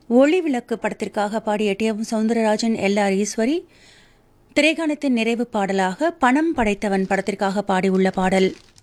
ஒளி விளக்கு படத்திற்காக பாடிய டி.எம். சௌந்தரராஜன், எல்.ஆர். ஈஸ்வரி. திரைக்காணத்தின் நிறைவு பாடலாக பணம் படைத்தவன் படத்திற்காக பாடியுள்ள பாடல்.